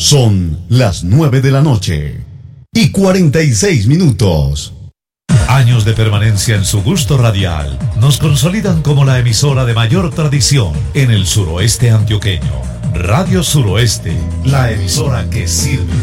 Son las 9 de la noche y 46 minutos. Años de permanencia en su gusto radial nos consolidan como la emisora de mayor tradición en el suroeste antioqueño. Radio Suroeste, la emisora que sirve.